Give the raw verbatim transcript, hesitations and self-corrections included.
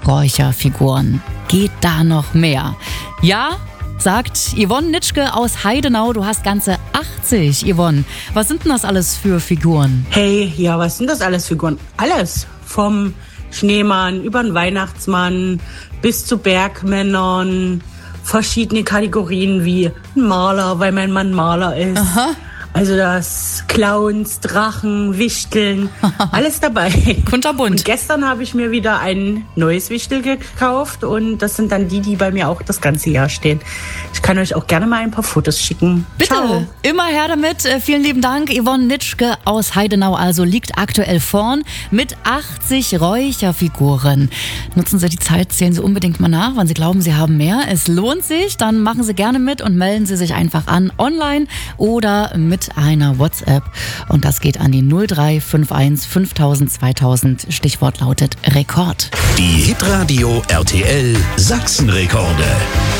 Räucherfiguren. Geht da noch mehr? Ja, sagt Yvonne Nitschke aus Heidenau. Du hast ganze achtzig, Yvonne. Was sind denn das alles für Figuren? Hey, ja, was sind das alles für Figuren? Alles. Vom Schneemann über den Weihnachtsmann bis zu Bergmännern. Verschiedene Kategorien wie ein Maler, weil mein Mann Maler ist. Aha. Also das Clowns, Drachen, Wichteln, alles dabei. Kunterbunt. Und gestern habe ich mir wieder ein neues Wichtel gekauft und das sind dann die, die bei mir auch das ganze Jahr stehen. Ich kann euch auch gerne mal ein paar Fotos schicken. Bitte, Ciao. Immer her damit. Äh, vielen lieben Dank. Yvonne Nitschke aus Heidenau also liegt aktuell vorn mit achtzig Räucherfiguren. Nutzen Sie die Zeit, zählen Sie unbedingt mal nach, wann Sie glauben, Sie haben mehr. Es lohnt sich, dann machen Sie gerne mit und melden Sie sich einfach an, online oder mit einer WhatsApp. Und das geht an die null drei fünf eins fünftausend zweitausend. Stichwort lautet Rekord. Die Hitradio R T L Sachsenrekorde.